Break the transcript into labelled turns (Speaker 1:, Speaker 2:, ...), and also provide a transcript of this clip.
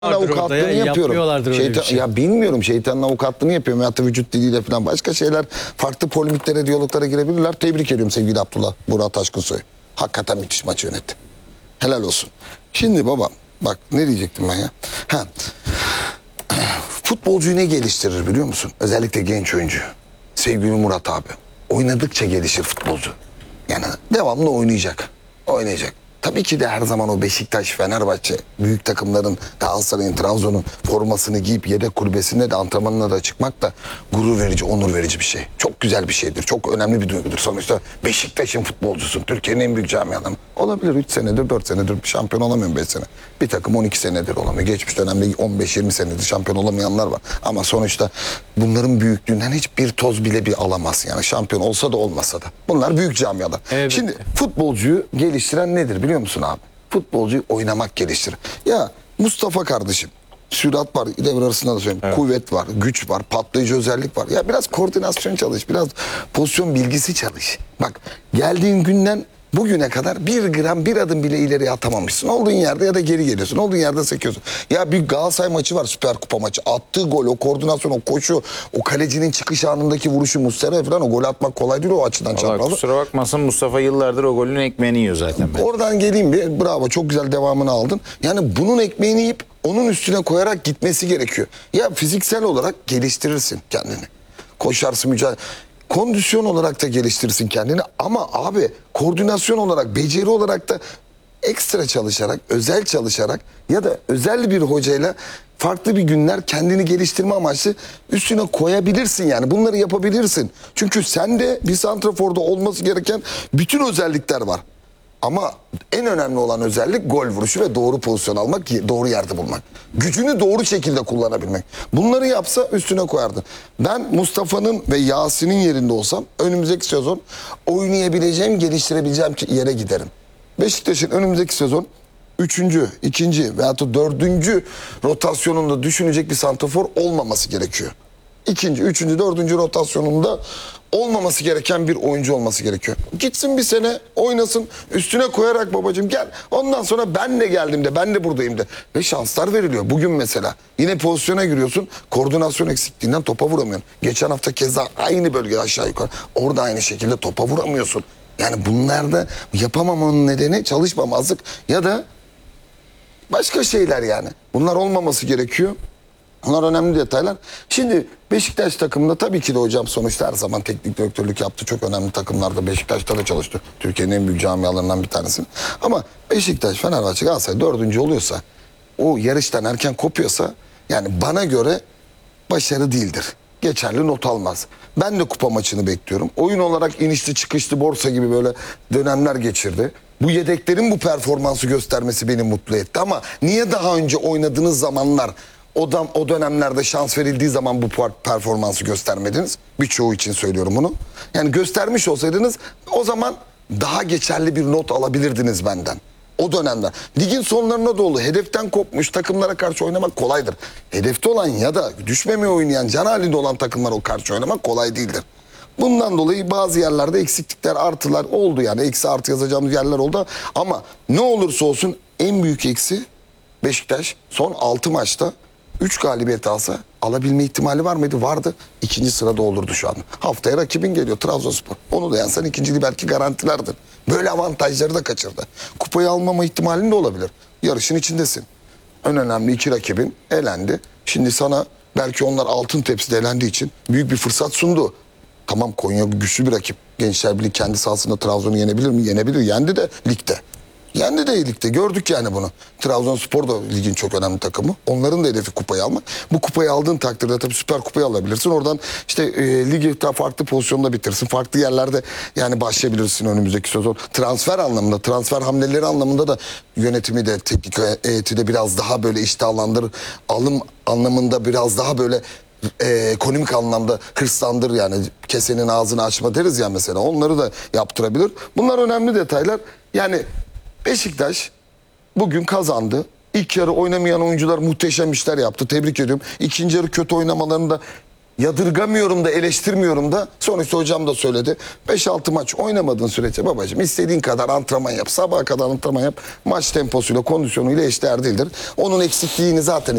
Speaker 1: avukatlığını yapıyorum.
Speaker 2: Şey. Ya bilmiyorum, şeytanın avukatlığını yapıyorum. Hatta vücut diliyle falan başka şeyler, farklı polemiklere, diyaloglara girebilirler. Tebrik ediyorum sevgili Abdullah Burak Taşkınsoy. Hakikaten müthiş maç yönetti. Helal olsun. Şimdi baba bak ne diyecektim ben ya. Futbolcuyu ne geliştirir biliyor musun? Özellikle genç oyuncu. Sevgili Murat abi. Oynadıkça gelişir futbolcu. Yani devamlı oynayacak. Oynayacak. Tabii ki de her zaman o Beşiktaş, Fenerbahçe, büyük takımların, Galatasaray'ın, Trabzon'un formasını giyip yedek kulübesinde de antrenmanına da çıkmak da gurur verici, onur verici bir şey. Çok güzel bir şeydir. Çok önemli bir duygudur. Sonuçta Beşiktaş'ın futbolcusun. Türkiye'nin en büyük camiadan. Olabilir 3 senedir, 4 senedir şampiyon olamıyorum 5 sene. Bir takım 12 senedir olamıyor. Geçmiş dönemde 15-20 senedir şampiyon olamayanlar var. Ama sonuçta bunların büyüklüğünden hiçbir toz bile bir alamaz. Yani şampiyon olsa da olmasa da. Bunlar büyük camialar.
Speaker 1: Evet.
Speaker 2: Şimdi futbolcuyu geliştiren nedir biliyor musun abi? Futbolcuyu oynamak geliştirir. Ya Mustafa kardeşim, sürat var, devre arasında da söyleyeyim. Evet. Kuvvet var, güç var, patlayıcı özellik var. Ya biraz koordinasyon çalış, biraz pozisyon bilgisi çalış. Bak geldiğin günden bugüne kadar bir gram bir adım bile ileriye atamamışsın. Olduğun yerde ya da geri geliyorsun. Olduğun yerde sekiyorsun. Ya bir Galatasaray maçı var, Süper Kupa maçı. Attığı gol, o koordinasyon, o koşu, o kalecinin çıkış anındaki vuruşu, Muslera falan, o gol atmak kolay değil o açıdan çaprazda.
Speaker 3: Kusura bakmasın, Mustafa yıllardır o golün ekmeğini yiyor zaten.
Speaker 2: Oradan geleyim bir, bravo, çok güzel devamını aldın. Yani bunun ekmeğini yiyip onun üstüne koyarak gitmesi gerekiyor. Ya fiziksel olarak geliştirirsin kendini. Koşarsın, mücadele. Kondisyon olarak da geliştirirsin kendini ama abi koordinasyon olarak, beceri olarak da ekstra çalışarak, özel çalışarak ya da özel bir hocayla farklı bir günler kendini geliştirme amaçlı üstüne koyabilirsin yani. Bunları yapabilirsin. Çünkü sende bir santraforda olması gereken bütün özellikler var. Ama en önemli olan özellik gol vuruşu ve doğru pozisyon almak, doğru yerde bulmak. Gücünü doğru şekilde kullanabilmek. Bunları yapsa üstüne koyardı. Ben Mustafa'nın ve Yasin'in yerinde olsam önümüzdeki sezon oynayabileceğim, geliştirebileceğim yere giderim. Beşiktaş'ın önümüzdeki sezon 3. 2. veyahut da 4. rotasyonunda düşünecek bir santrafor olmaması gerekiyor. 2. 3. 4. rotasyonunda olmaması gereken bir oyuncu olması gerekiyor. Gitsin bir sene oynasın, üstüne koyarak babacığım gel. Ondan sonra ben de geldim de, ben de buradayım de. Ve şanslar veriliyor. Bugün mesela yine pozisyona giriyorsun, koordinasyon eksikliğinden topa vuramıyorsun. Geçen hafta keza aynı bölge aşağı yukarı. Orada aynı şekilde topa vuramıyorsun. Yani bunlarda yapamamanın nedeni çalışmamazlık ya da başka şeyler yani. Bunlar olmaması gerekiyor. Bunlar önemli detaylar. Şimdi Beşiktaş takımında tabii ki de hocam sonuçta her zaman teknik direktörlük yaptı. Çok önemli takımlarda Beşiktaş'ta da çalıştı. Türkiye'nin en büyük camialarından bir tanesi. Ama Beşiktaş, Fenerbahçe, Galatasaray 4. oluyorsa, o yarıştan erken kopuyorsa yani bana göre başarı değildir. Geçerli not almaz. Ben de kupa maçını bekliyorum. Oyun olarak inişli çıkışlı borsa gibi böyle dönemler geçirdi. Bu yedeklerin bu performansı göstermesi beni mutlu etti ama niye daha önce oynadığınız zamanlar o dönemlerde şans verildiği zaman bu performansı göstermediniz? Birçoğu için söylüyorum bunu. Yani göstermiş olsaydınız o zaman daha geçerli bir not alabilirdiniz benden. O dönemde. Ligin sonlarına doğru hedeften kopmuş takımlara karşı oynamak kolaydır. Hedefte olan ya da düşmemeye oynayan, can halinde olan takımlara karşı oynamak kolay değildir. Bundan dolayı bazı yerlerde eksiklikler, artılar oldu yani. Eksi artı yazacağımız yerler oldu. Ama ne olursa olsun en büyük eksi Beşiktaş son 6 maçta 3 galibiyet alsa alabilme ihtimali var mıydı? Vardı. 2. sırada olurdu şu an. Haftaya rakibin geliyor Trabzonspor. Onu da yensen 2.liği belki garantilerdir. Böyle avantajları da kaçırdı. Kupayı almama ihtimalin de olabilir. Yarışın içindesin. En önemli 2 rakibin elendi. Şimdi sana belki onlar altın tepside elendiği için büyük bir fırsat sundu. Tamam, Konya güçlü bir rakip. Gençler Birliği kendi sahasında Trabzon'u yenebilir mi? Yenebilir. Yendi de ligde. Yendi de ligde. Gördük yani bunu. Trabzonspor da ligin çok önemli takımı. Onların da hedefi kupayı almak. Bu kupayı aldığın takdirde tabii Süper Kupayı alabilirsin. Oradan işte ligi daha farklı pozisyonda bitirsin. Farklı yerlerde yani başlayabilirsin önümüzdeki sezon. Transfer anlamında, transfer hamleleri anlamında da yönetimi de, teknik heyeti de biraz daha böyle iştahlandırır. Alım anlamında biraz daha böyle ekonomik anlamda hırslandır yani, kesenin ağzını açma deriz ya mesela, onları da yaptırabilir. Bunlar önemli detaylar. Yani Beşiktaş bugün kazandı. İlk yarı oynamayan oyuncular muhteşem işler yaptı. Tebrik ediyorum. İkinci yarı kötü oynamalarında yadırgamıyorum da eleştirmiyorum da. Sonuçta hocam da söyledi. 5-6 maç oynamadığın sürece babacığım istediğin kadar antrenman yap. Sabaha kadar antrenman yap. Maç temposuyla, kondisyonuyla eşdeğer değildir. Onun eksikliğini zaten